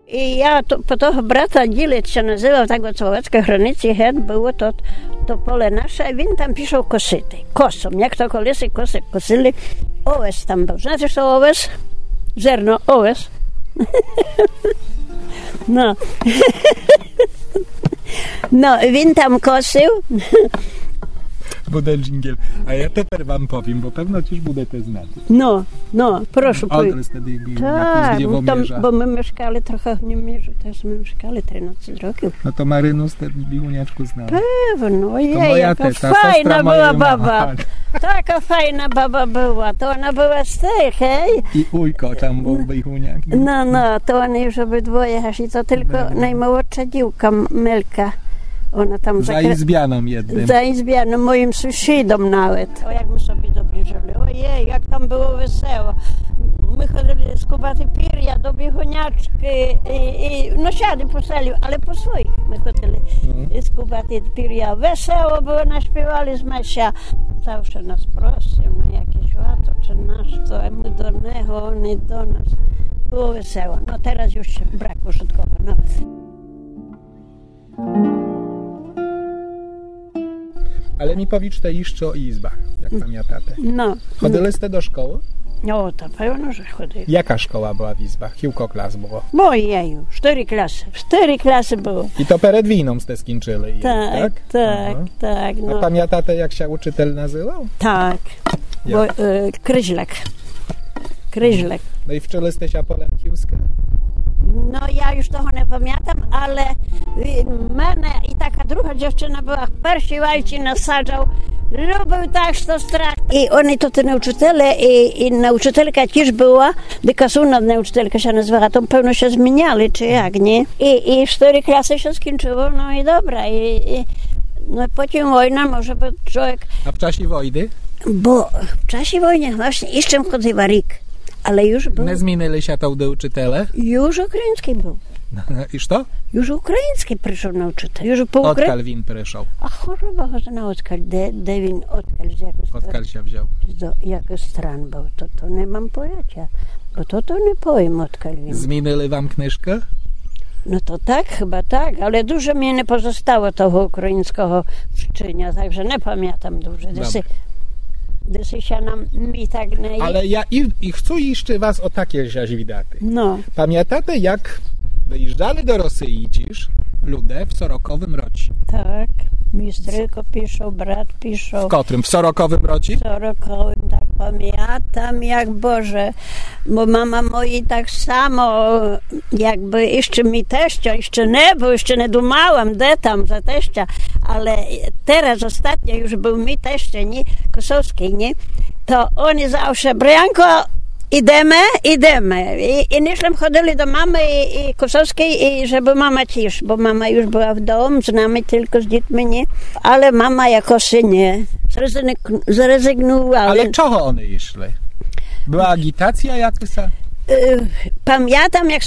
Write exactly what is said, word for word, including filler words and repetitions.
I ja to, po toho brata Dilec się nazywał, tak od słowackiej granicy het było to, to pole nasze, i on tam piszał kosyty, kosom, jak to kolesy kosy kosyli, ołez tam był, znaczy co ołez? Zerno, ołez. No. No, він tam kosił. Bude dżingiel. A ja teper wam powiem, bo pewno też budete znać. No, no, proszę. Adres wtedy był tak, jakiś bo, tam, bo my mieszkali trochę w Niemierzu, też my mieszkali trzynaście roków. No to Marynu z tego biłuniaczku znała. Pewno, ojej, jaka teta, fajna była baba. Taka fajna baba była, to ona była z tych, hej? I ujko tam był biłuniak. No, no, to oni już obydwoje hasi, to tylko no. najmłodsza dziłka Melka. Ona tam za izbianą jednym. Za izbianą, moim sąsiadom nawet. O, jak my sobie dobrze żyli. Ojej, jak tam było wesoło. My chodzili z Kubaty Pirja do Biechoniaczki i, i no siady po seliu, ale po swoich my chodzili mm. z Kubaty Pirja. Wesoło było, naśpiewali z Mesia. Zawsze nas prosił na jakieś światło, czy nasz, to my do niego, oni do nas. Było wesoło. No teraz już brakło wszystkiego. No. Ale mi powiedzcie jeszcze o izbach, jak pamiętacie. No. Chodziliście do szkoły? No, to pewno, że chodzili. Jaka szkoła była w izbach? Kilka klas było? Mojeju, cztery klasy. Cztery klasy było. I to przed wojną ste skończyli, tak? Tak, tak, Aha. tak. No. A pamiętacie, jak się uczytel nazywał? Tak, bo, y, Kryźlek. Kryźlek. No i wczyliście się po Lemkiewskę? No ja już tego nie pamiętam, ale mnie i taka druga dziewczyna była, pierwszy walci nasadzał, lubił tak, że to strach. I oni to te nauczyciele i, i nauczycielka też była, dykasuna nauczycielka się nazywała, to pewno się zmieniali, czy jak, nie? I, i cztery klasy się skończyło, no i dobra. I, i, no potem wojna, może by człowiek... A w czasie wojny? Bo w czasie wojny właśnie jeszcze chodził Warik. Ale już był... Nie zmienili się to do uczytele? Już ukraiński był. I co? Już ukraiński przyszedł nauczyciel. Już po Ukra... Odkal win przyszedł? A choroba na odkal. De, de win odkal. Odkal się wziął? Jaki stran był. To, to nie mam pojęcia. Bo to to nie powiem odkal win. Zmienili wam knyżkę? No to tak, chyba tak. Ale dużo mnie nie pozostało tego ukraińskiego wczynia. Także nie pamiętam dużo. Gdy się nam mi tak nie... Ale ja i, i chcę jeszcze was o takie rzeczy widaty. No. Pamiętacie, jak wyjeżdżali do Rosji dziś ludzie w sorokowym rocie? Tak. Mistryko piszą, brat piszą. W którym? W sorokowym rocie? W sorokowym, tak pamiętam, jak Boże. Bo mama moi tak samo, jakby jeszcze mi teścia, jeszcze nie, bo jeszcze nie dumałam, de tam za teścia, ale teraz ostatnio już był mi teścia, nie, Kosowski, nie, to oni zawsze, Brianko, idziemy, idziemy. I, i nieślem chodzili do mamy i, i Kosowskiej, i żeby mama cisz, bo mama już była w domu, z nami tylko z dziećmi, nie, ale mama jakoś nie, zrezygnowała. Ale czego one szli? Była agitacja jakaś? Pamiętam, jak